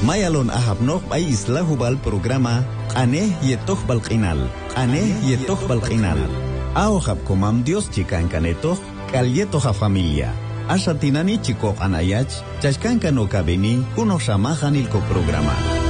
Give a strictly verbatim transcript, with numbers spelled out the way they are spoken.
Mayalon ahabnoq ay isla hubal programa Aneh yetoh balqinal. Aneh yetoh balqinal. Ao hab komam Dios chikan kanetoh kalyetoh familia. Ashatinani chikok anayach chashkan kano kabini kuno shamahan ilko programa.